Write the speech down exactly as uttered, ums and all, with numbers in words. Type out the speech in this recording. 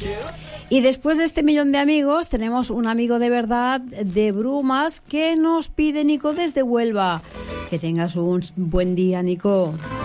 Y después de este millón de amigos, tenemos un amigo de verdad de Brumas que nos pide Nico desde Huelva. Que tengas un buen día, Nico.